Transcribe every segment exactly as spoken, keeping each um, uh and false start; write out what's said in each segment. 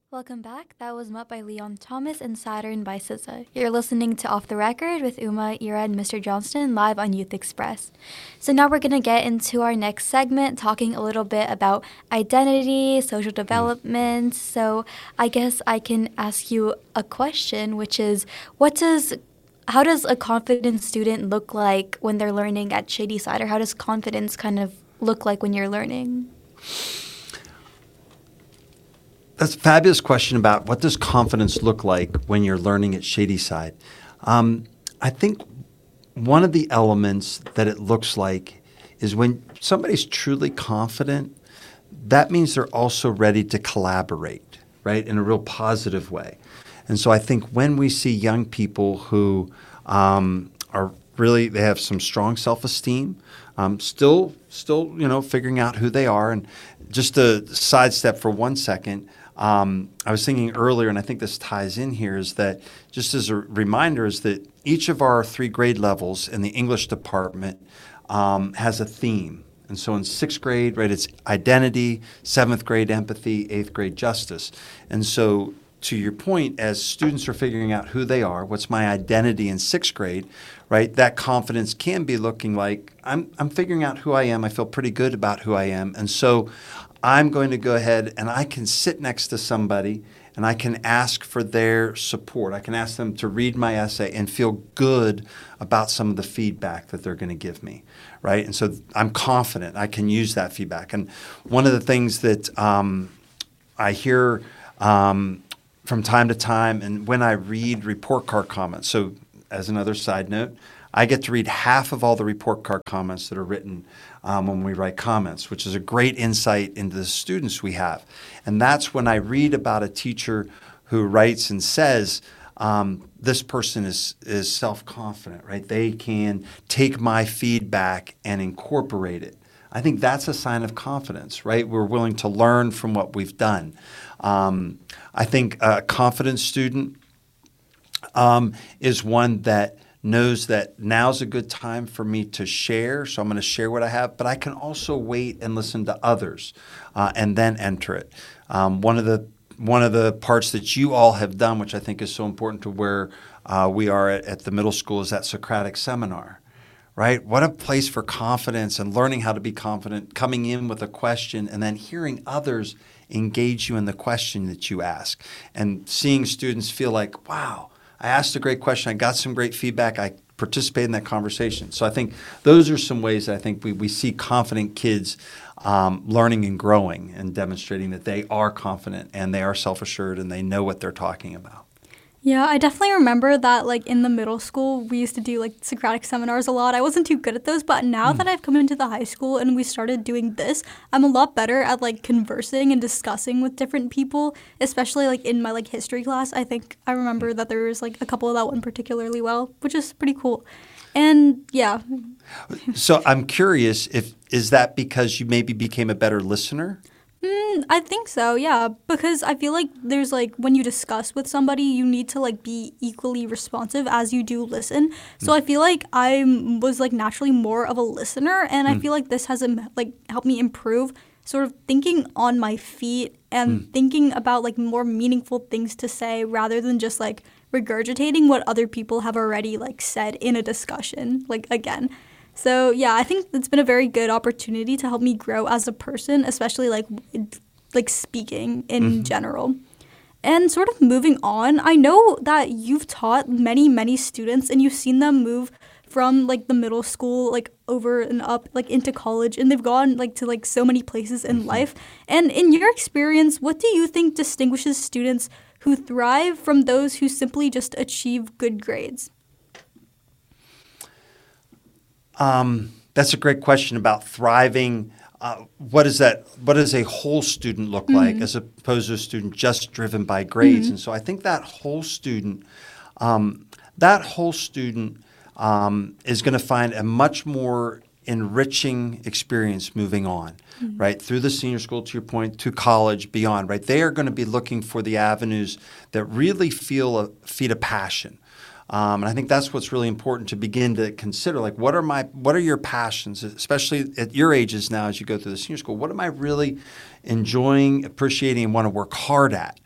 Welcome back. That was Mutt by Leon Thomas and Saturn by S Z A. You're listening to Off the Record with Uma, Ira, and Mister Johnston live on Youth Express. So now we're going to get into our next segment, talking a little bit about identity, social development. Mm. So I guess I can ask you a question, which is, what does how does a confident student look like when they're learning at Shadyside, or how does confidence kind of look like when you're learning? That's a fabulous question about what does confidence look like when you're learning at Shadyside. Um, I think one of the elements that it looks like is when somebody's truly confident, that means they're also ready to collaborate, right, in a real positive way. And so I think when we see young people who um, are really, they have some strong self-esteem, um, still, still, you know, figuring out who they are. And just to sidestep for one second, Um, I was thinking earlier, and I think this ties in here, is that just as a reminder is that each of our three grade levels in the English department um, has a theme. And so in sixth grade, right, it's identity, seventh grade empathy, eighth grade justice. And so to your point, as students are figuring out who they are, what's my identity in sixth grade, right, that confidence can be looking like, I'm, I'm figuring out who I am. I feel pretty good about who I am. And so I'm going to go ahead and I can sit next to somebody and I can ask for their support. I can ask them to read my essay and feel good about some of the feedback that they're going to give me, right? And so I'm confident I can use that feedback. And one of the things that um, I hear um, from time to time, and when I read report card comments, so as another side note, I get to read half of all the report card comments that are written um, when we write comments, which is a great insight into the students we have. And that's when I read about a teacher who writes and says, um, this person is, is self-confident, right? They can take my feedback and incorporate it. I think that's a sign of confidence, right? We're willing to learn from what we've done. Um, I think a confident student um, is one that knows that now's a good time for me to share, so I'm going to share what I have, but I can also wait and listen to others uh, and then enter it. Um, one of the one of the parts that you all have done, which I think is so important to where uh, we are at, at the middle school, is that Socratic seminar, right? What a place for confidence and learning how to be confident, coming in with a question and then hearing others engage you in the question that you ask and seeing students feel like, wow, I asked a great question. I got some great feedback. I participated in that conversation. So I think those are some ways that I think we, we see confident kids um, learning and growing and demonstrating that they are confident and they are self-assured and they know what they're talking about. Yeah, I definitely remember that, like, in the middle school, we used to do, like, Socratic seminars a lot. I wasn't too good at those, but now mm. that I've come into the high school and we started doing this, I'm a lot better at, like, conversing and discussing with different people, especially, like, in my, like, history class. I think I remember that there was, like, a couple that went particularly well, which is pretty cool. And, yeah. So I'm curious, if is that because you maybe became a better listener? Mm, I think so, yeah, because I feel like there's, like, when you discuss with somebody, you need to, like, be equally responsive as you do listen. So mm. I feel like I was, like, naturally more of a listener, and mm. I feel like this has, like, helped me improve sort of thinking on my feet and mm. thinking about, like, more meaningful things to say rather than just, like, regurgitating what other people have already, like, said in a discussion, like, again. So, yeah, I think it's been a very good opportunity to help me grow as a person, especially, like, like speaking in mm-hmm. general. And sort of moving on, I know that you've taught many, many students, and you've seen them move from, like, the middle school, like, over and up, like, into college, and they've gone, like, to, like, so many places in mm-hmm. life. And in your experience, what do you think distinguishes students who thrive from those who simply just achieve good grades? Um, that's a great question about thriving. Uh, what is that? What does a whole student look mm-hmm. like as opposed to a student just driven by grades? Mm-hmm. And so I think that whole student, um, that whole student um, is going to find a much more enriching experience moving on, mm-hmm. right? Through the senior school, to your point, to college, beyond, right? They are going to be looking for the avenues that really feel a, feed a passion. Um, and I think that's what's really important to begin to consider. Like, what are my, what are your passions, especially at your ages now as you go through the senior school? What am I really enjoying, appreciating, and want to work hard at,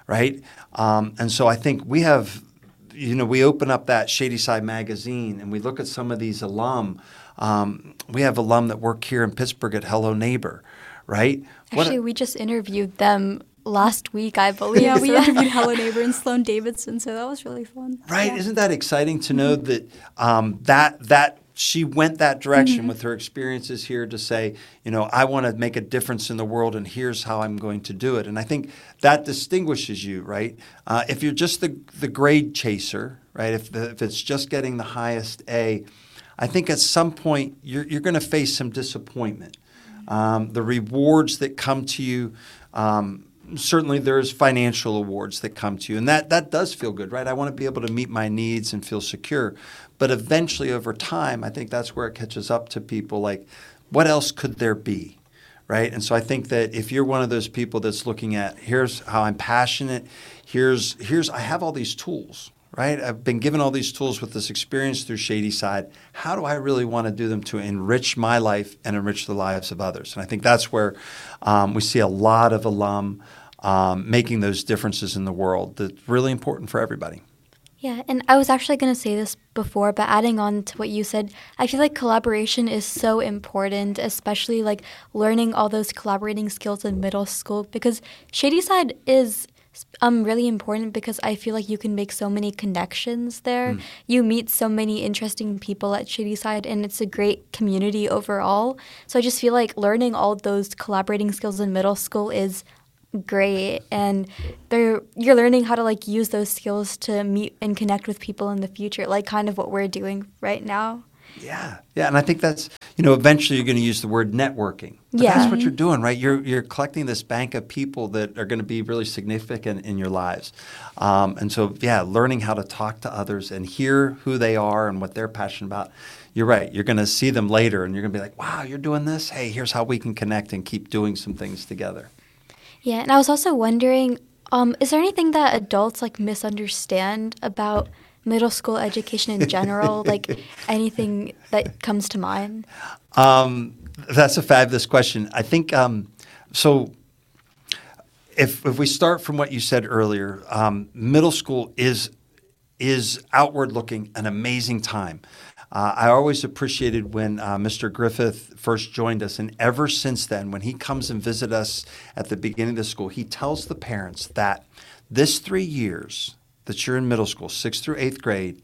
right? Um, and so I think we have, you know, we open up that Shady Side magazine and we look at some of these alum. Um, we have alum that work here in Pittsburgh at Hello Neighbor, right? Actually, What, we just interviewed them last week, I believe. Yeah, we so- interviewed Hello Neighbor and Sloan Davidson, so that was really fun. right? Yeah. Isn't that exciting to know that um, that that she went that direction Mm-hmm. with her experiences here to say, you know, I want to make a difference in the world, and here's how I'm going to do it. And I think that distinguishes you, right? Uh, if you're just the the grade chaser, right? If the, if it's just getting the highest A, I think at some point you're you're going to face some disappointment. Um, the rewards that come to you. Um, Certainly there's financial awards that come to you, and that, that does feel good, right? I want to be able to meet my needs and feel secure. But eventually over time, I think that's where it catches up to people like, what else could there be, right? And so I think that if you're one of those people that's looking at, here's how I'm passionate, here's, here's I have all these tools, right? I've been given all these tools with this experience through Shady Side. How do I really want to do them to enrich my life and enrich the lives of others? And I think that's where um, we see a lot of alum um, making those differences in the world that's really important for everybody. Yeah, and I was actually going to say this before, but adding on to what you said, I feel like collaboration is so important, especially like learning all those collaborating skills in middle school, because Shady Side is um really important because I feel like you can make so many connections there. Mm. You meet so many interesting people at Shady Side, and it's a great community overall. So I just feel like learning all those collaborating skills in middle school is great, and they're you're learning how to like use those skills to meet and connect with people in the future, like kind of what we're doing right now. Yeah, yeah, and I think that's, you know, eventually you're going to use the word networking. But yeah, that's what you're doing, right? You're you're collecting this bank of people that are going to be really significant in your lives, um, and so yeah, learning how to talk to others and hear who they are and what they're passionate about. You're right. You're going to see them later, and you're going to be like, "Wow, you're doing this. Hey, here's how we can connect and keep doing some things together." Yeah, and I was also wondering, um, is there anything that adults like misunderstand about middle school education in general? Like anything that comes to mind? Um, that's a fabulous question. I think um, so. If if we start from what you said earlier, um, middle school is is outward looking an amazing time. Uh, I always appreciated when uh, Mister Griffith first joined us, and ever since then, when he comes and visits us at the beginning of the school, he tells the parents that this three years that you're in middle school, sixth through eighth grade,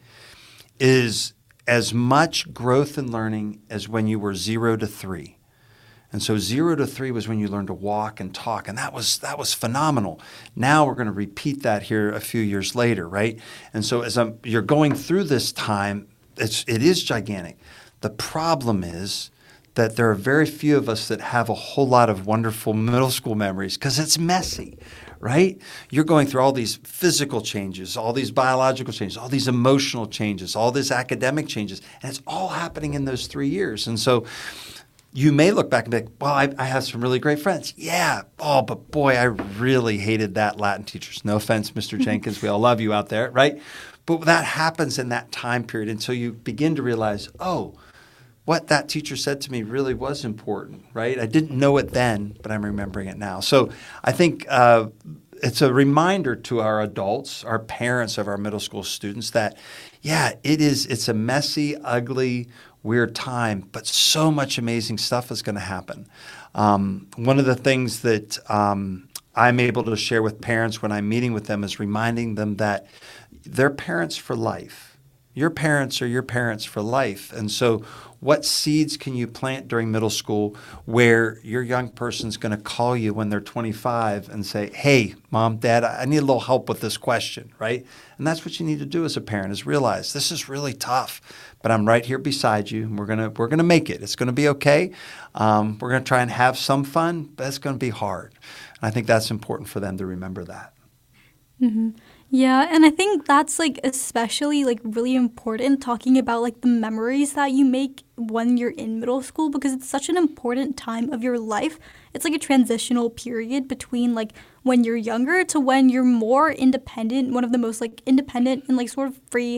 is as much growth and learning as when you were zero to three. And so zero to three was when you learned to walk and talk, and that was that was phenomenal. Now we're going to repeat that here a few years later, right? And so as I'm, you're going through this time, it's it is gigantic. The problem is that there are very few of us that have a whole lot of wonderful middle school memories because it's messy, right? You're going through all these physical changes, all these biological changes, all these emotional changes, all these academic changes, and it's all happening in those three years. And so you may look back and be like, well, I, I have some really great friends. Yeah. Oh, but boy, I really hated that Latin teacher. No offense, Mister Jenkins. We all love you out there, right? But that happens in that time period until you begin to realize, oh, what that teacher said to me really was important, right? I didn't know it then, but I'm remembering it now. So I think uh, it's a reminder to our adults, our parents of our middle school students that, yeah, it is. It's a messy, ugly, weird time, but so much amazing stuff is going to happen. Um, one of the things that um, I'm able to share with parents when I'm meeting with them is reminding them that they're parents for life. Your parents are your parents for life. And so what seeds can you plant during middle school where your young person's going to call you when they're twenty-five and say, hey, Mom, Dad, I need a little help with this question, right? And that's what you need to do as a parent is realize this is really tough, but I'm right here beside you. And we're going to we're gonna make it. It's going to be okay. Um, we're going to try and have some fun, but it's going to be hard. And I think that's important for them to remember that. Mm-hmm. Yeah, and I think that's like especially like really important talking about like the memories that you make when you're in middle school because it's such an important time of your life. It's like a transitional period between like when you're younger to when you're more independent, one of the most like independent and like sort of free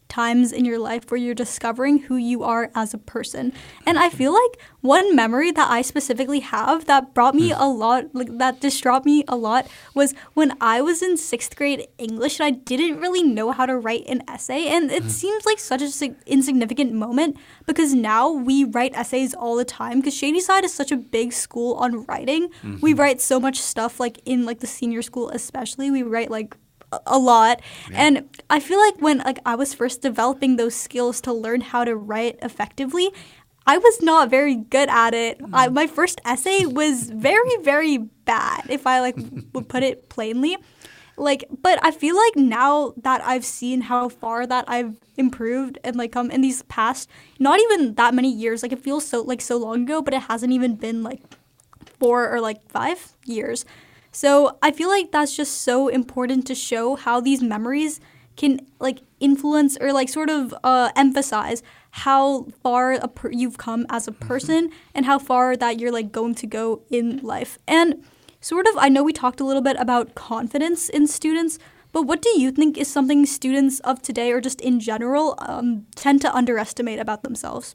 times in your life where you're discovering who you are as a person. And I feel like one memory that I specifically have that brought me a lot, like that distraught me a lot, was when I was in sixth grade English and I didn't really know how to write an essay. And it seems like such a sig- insignificant moment because now we write essays all the time because Shadyside is such a big school on writing. Mm-hmm. We write so much stuff, like in like the senior school especially. We write like a lot. Yeah. And I feel like when like I was first developing those skills to learn how to write effectively, I was not very good at it. Mm. I, my first essay was very, very bad, if I like would put it plainly. Like, but I feel like now that I've seen how far that I've improved and like come in these past, not even that many years, like it feels so like so long ago, but it hasn't even been like four or like five years. So I feel like that's just so important to show how these memories can like influence or like sort of uh, emphasize how far a per- you've come as a person mm-hmm. and how far that you're like going to go in life. And sort of, I know we talked a little bit about confidence in students, but what do you think is something students of today or just in general um, tend to underestimate about themselves?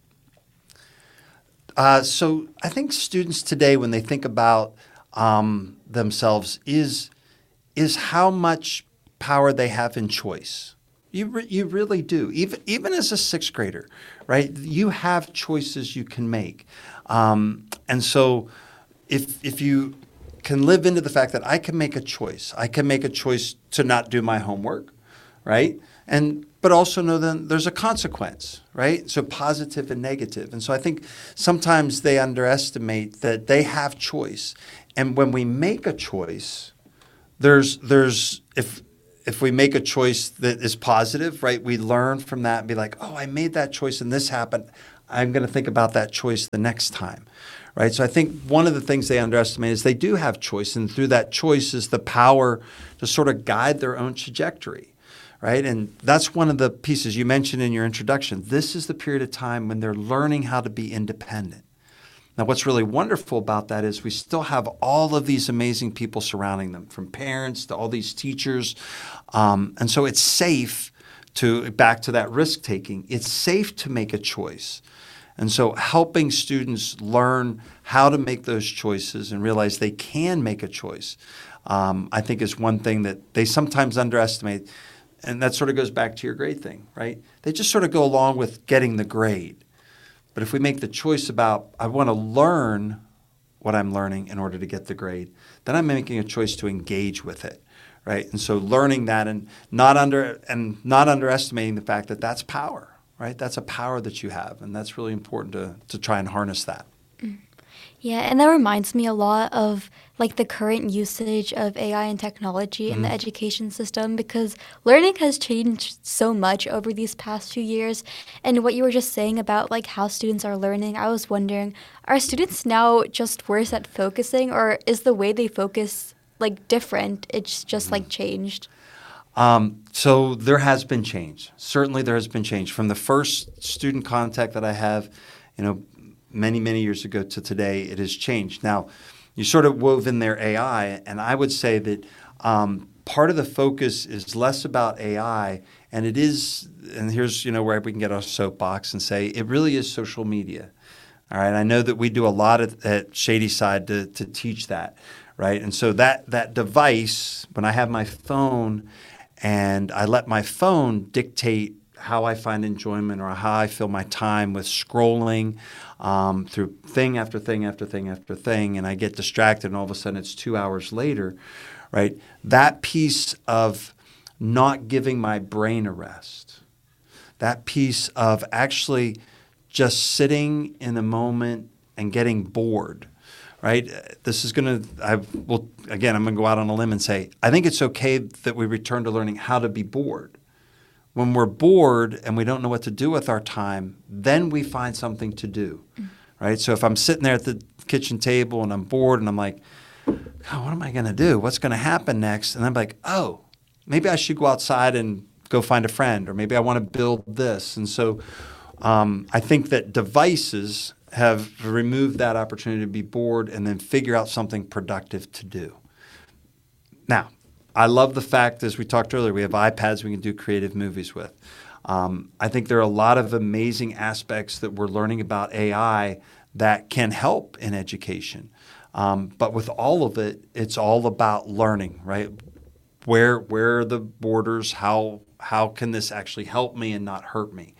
Uh, so I think students today, when they think about um, themselves, is is how much power they have in choice. You re- you really do. Even even as a sixth grader, right? You have choices you can make, um, and so if if you can live into the fact that I can make a choice, I can make a choice to not do my homework, right? And but also know that there's a consequence, right? So positive and negative. And so I think sometimes they underestimate that they have choice. And when we make a choice, there's there's if if we make a choice that is positive, right? We learn from that and be like, oh, I made that choice and this happened. I'm going to think about that choice the next time, right? So I think one of the things they underestimate is they do have choice, and through that choice is the power to sort of guide their own trajectory, right? And that's one of the pieces you mentioned in your introduction. This is the period of time when they're learning how to be independent. Now, what's really wonderful about that is we still have all of these amazing people surrounding them, from parents to all these teachers. Um, and so it's safe to, back to that risk-taking, it's safe to make a choice. And so helping students learn how to make those choices and realize they can make a choice, um, I think is one thing that they sometimes underestimate. And that sort of goes back to your grade thing, right? They just sort of go along with getting the grade. But if we make the choice about, I want to learn what I'm learning in order to get the grade, then I'm making a choice to engage with it, right? And so learning that and not under and not underestimating the fact that that's power, right? That's a power that you have, and that's really important to to try and harness that. Yeah, and that reminds me a lot of like the current usage of A I and technology in mm-hmm. the education system, because learning has changed so much over these past few years. And what you were just saying about like how students are learning, I was wondering, are students now just worse at focusing, or is the way they focus like different? It's just mm-hmm. like changed. Um, so there has been change. Certainly there has been change from the first student contact that I have, you know, many, many years ago to today. It has changed. Now, you sort of wove in there A I, and I would say that um, part of the focus is less about A I, and it is, and here's, you know, where we can get our soapbox and say it really is social media. All right, I know that we do a lot at, at Shadyside to, to teach that, right? And so that that device, when I have my phone and I let my phone dictate how I find enjoyment or how I fill my time with scrolling um, through thing after thing after thing after thing, and I get distracted, and all of a sudden it's two hours later, right? That piece of not giving my brain a rest, that piece of actually just sitting in a moment and getting bored, right? This is going to, I will, again, I'm going to go out on a limb and say, I think it's okay that we return to learning how to be bored. When we're bored and we don't know what to do with our time, then we find something to do, right? So if I'm sitting there at the kitchen table and I'm bored and I'm like, oh, what am I going to do? What's going to happen next? And I'm like, oh, maybe I should go outside and go find a friend, or maybe I want to build this. And so um, I think that devices have removed that opportunity to be bored and then figure out something productive to do. Now, I love the fact, as we talked earlier, we have iPads we can do creative movies with. Um, I think there are a lot of amazing aspects that we're learning about A I that can help in education. Um, but with all of it, it's all about learning, right? Where where are the borders? How how can this actually help me and not hurt me?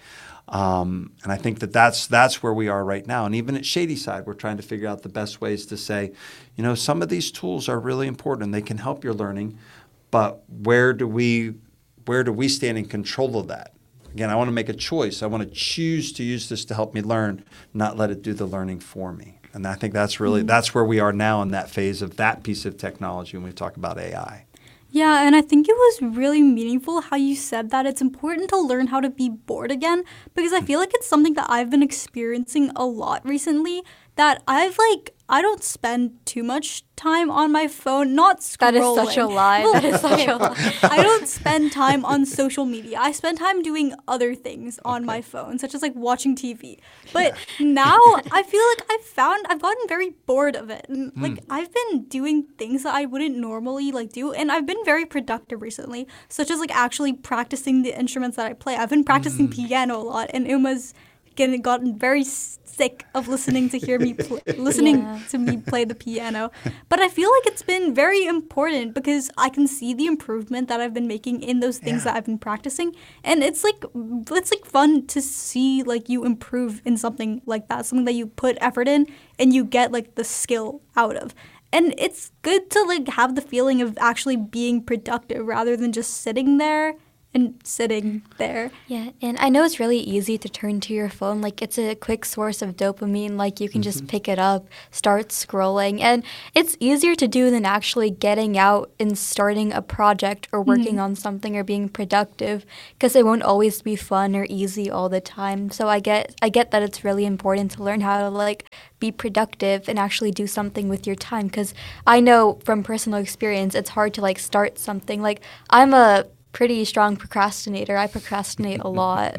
Um, and I think that that's that's where we are right now. And even at Shadyside, we're trying to figure out the best ways to say, you know, some of these tools are really important and they can help your learning, but where do we where do we stand in control of that? Again, I want to make a choice. I want to choose to use this to help me learn, not let it do the learning for me. And I think that's really, that's where we are now in that phase of that piece of technology when we talk about A I. Yeah, and I think it was really meaningful how you said that it's important to learn how to be bored again, because I feel like it's something that I've been experiencing a lot recently, that I've like, I don't spend too much time on my phone, not scrolling. That is such a lie. Well, that is such a lie. I don't spend time on social media. I spend time doing other things on Okay. my phone, such as like watching T V. But now I feel like I've found, I've gotten very bored of it. And like I've been doing things that I wouldn't normally like do. And I've been very productive recently, such as like actually practicing the instruments that I play. I've been practicing piano a lot, and Uma's getting gotten very sick of listening to hear me pl- listening Yeah. to me play the piano. But I feel like it's been very important because I can see the improvement that I've been making in those things Yeah. that I've been practicing, and it's like it's like fun to see like you improve in something like that, something that you put effort in and you get like the skill out of. And it's good to like have the feeling of actually being productive rather than just sitting there and sitting there. Yeah, and I know it's really easy to turn to your phone. Like, it's a quick source of dopamine. Like, you can just pick it up, start scrolling. And it's easier to do than actually getting out and starting a project or working on something or being productive, because it won't always be fun or easy all the time. So I get I get that it's really important to learn how to, like, be productive and actually do something with your time. Because I know from personal experience, it's hard to, like, start something. Like, I'm a pretty strong procrastinator. I procrastinate a lot.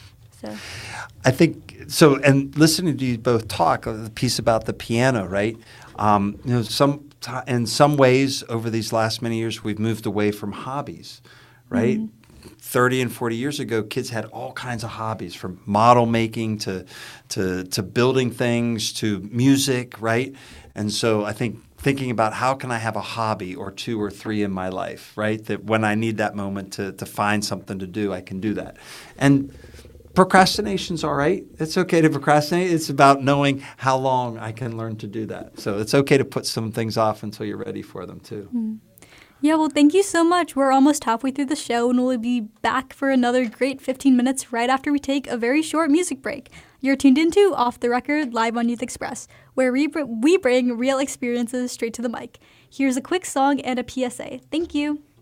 So I think so. And listening to you both talk, uh, the piece about the piano, right? Um, you know, some in some ways over these last many years, we've moved away from hobbies, right? Mm-hmm. thirty and forty years ago, kids had all kinds of hobbies, from model making to to to building things to music, right? And so I think thinking about how can I have a hobby or two or three in my life, right? That when I need that moment to to find something to do, I can do that. And procrastination's all right. It's okay to procrastinate. It's about knowing how long I can learn to do that. So it's okay to put some things off until you're ready for them too. Mm. Yeah, well, thank you so much. We're almost halfway through the show, and we'll be back for another great fifteen minutes right after we take a very short music break. You're tuned into Off the Record, live on Youth Express, where we, br- we bring real experiences straight to the mic. Here's a quick song and a P S A. Thank you.